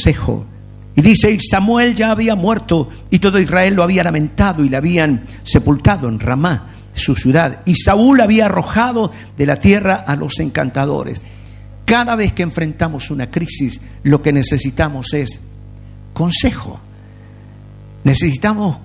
consejo. Y dice, y Samuel ya había muerto, y todo Israel lo había lamentado, y le habían sepultado en Ramá, su ciudad. Y Saúl había arrojado de la tierra a los encantadores. Cada vez que enfrentamos una crisis, lo que necesitamos es consejo. Necesitamos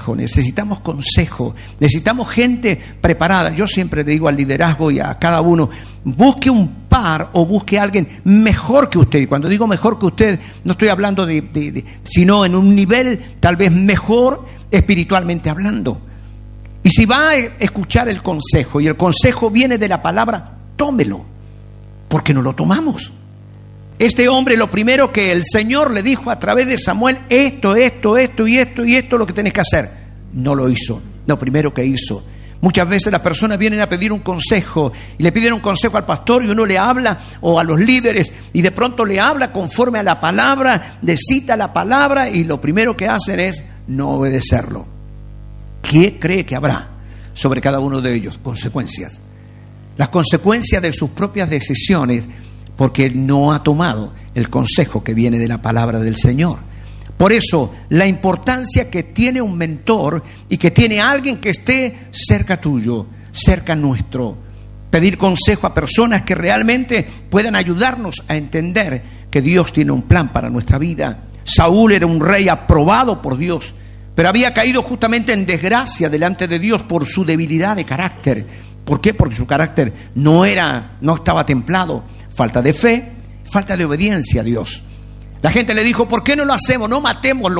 necesitamos gente preparada. Yo siempre le digo al liderazgo y a cada uno, busque un par o busque a alguien mejor que usted. Y cuando digo mejor que usted, no estoy hablando sino en un nivel tal vez mejor espiritualmente hablando. Y si va a escuchar el consejo y el consejo viene de la palabra, tómelo, porque no lo tomamos. Este hombre, lo primero que el Señor le dijo a través de Samuel, esto es lo que tenés que hacer. No lo hizo. Lo primero que hizo. Muchas veces las personas vienen a pedir un consejo y le piden un consejo al pastor y uno le habla, o a los líderes, y de pronto le habla conforme a la palabra, le cita la palabra, y lo primero que hacen es no obedecerlo. ¿Qué cree que habrá sobre cada uno de ellos? Consecuencias. Las consecuencias de sus propias decisiones, porque no ha tomado el consejo que viene de la palabra del Señor. Por eso, la importancia que tiene un mentor y que tiene alguien que esté cerca tuyo, cerca nuestro. Pedir consejo a personas que realmente puedan ayudarnos a entender que Dios tiene un plan para nuestra vida. Saúl era un rey aprobado por Dios, pero había caído justamente en desgracia delante de Dios por su debilidad de carácter. ¿Por qué? Porque su carácter no estaba templado. Falta de fe, falta de obediencia a Dios. La gente le dijo, ¿por qué no lo hacemos? No matemos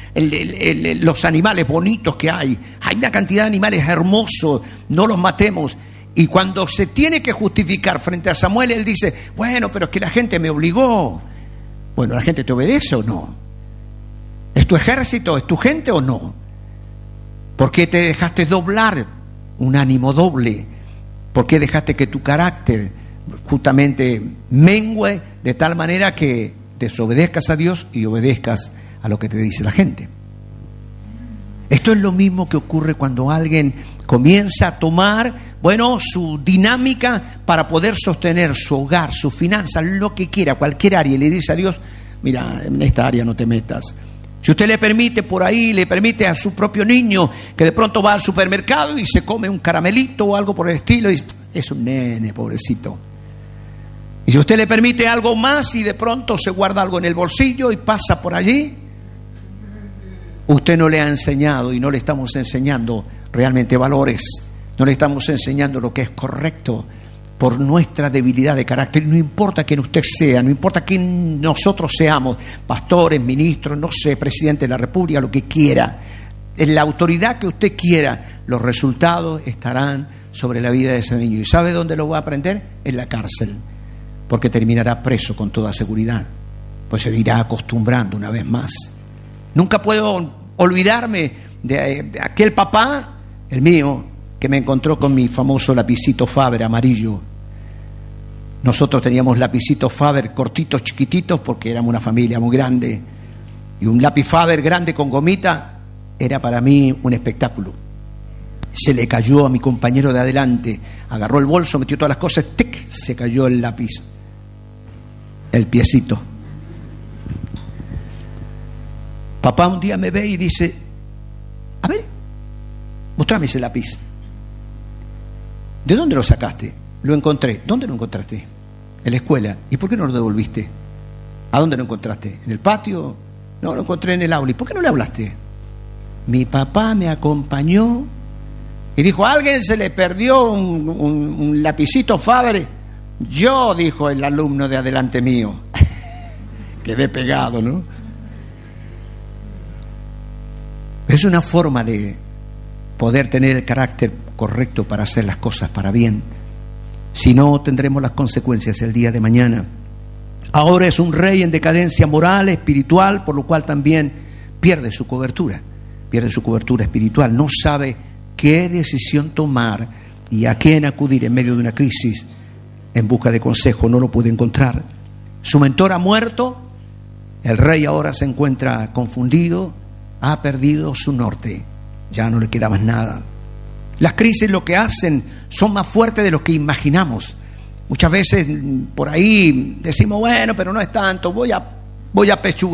los animales bonitos que hay. Hay una cantidad de animales hermosos, no los matemos. Y cuando se tiene que justificar frente a Samuel, él dice, bueno, pero es que la gente me obligó. Bueno, ¿la gente te obedece o no? ¿Es tu ejército? ¿Es tu gente o no? ¿Por qué te dejaste doblar un ánimo doble? ¿Por qué dejaste que tu carácter justamente mengue de tal manera que desobedezcas a Dios y obedezcas a lo que te dice la gente? Esto es lo mismo que ocurre cuando alguien comienza a tomar, su dinámica para poder sostener su hogar, sus finanzas, lo que quiera, cualquier área, y le dice a Dios, mira, en esta área no te metas. Si usted le permite por ahí, le permite a su propio niño que de pronto va al supermercado y se come un caramelito o algo por el estilo, y es un nene, pobrecito. Y si usted le permite algo más y de pronto se guarda algo en el bolsillo y pasa por allí, usted no le ha enseñado y no le estamos enseñando realmente valores, no le estamos enseñando lo que es correcto por nuestra debilidad de carácter. No importa quién usted sea, no importa quién nosotros seamos, pastores, ministros, no sé, presidente de la República, lo que quiera, en la autoridad que usted quiera, los resultados estarán sobre la vida de ese niño. ¿Y sabe dónde lo va a aprender? En la cárcel. Porque terminará preso con toda seguridad, pues se irá acostumbrando una vez más. Nunca puedo olvidarme de aquel papá, el mío, que me encontró con mi famoso lapicito Faber amarillo. Nosotros teníamos lapicitos Faber cortitos, chiquititos, porque éramos una familia muy grande, y un lápiz Faber grande con gomita era para mí un espectáculo. Se le cayó a mi compañero de adelante, agarró el bolso, metió todas las cosas, ¡tic!, se cayó el lápiz, el piecito. Papá un día me ve y dice, a ver, mostrame ese lápiz. ¿De dónde lo sacaste? Lo encontré. ¿Dónde lo encontraste? En la escuela. ¿Y por qué no lo devolviste? ¿A dónde lo encontraste? ¿En el patio? No, lo encontré en el aula. ¿Y por qué no le hablaste? Mi papá me acompañó y dijo, ¿a alguien se le perdió un lapicito Faber? Yo, dijo el alumno de adelante mío. Quedé pegado, ¿no? Es una forma de poder tener el carácter correcto para hacer las cosas para bien. Si no, tendremos las consecuencias el día de mañana. Ahora es un rey en decadencia moral, espiritual, por lo cual también pierde su cobertura espiritual. No sabe qué decisión tomar y a quién acudir en medio de una crisis. En busca de consejo no lo puede encontrar. Su mentor ha muerto, el rey ahora se encuentra confundido, ha perdido su norte, ya no le queda más nada. Las crisis lo que hacen son más fuertes de lo que imaginamos. Muchas veces por ahí decimos, bueno, pero no es tanto, voy a pechugar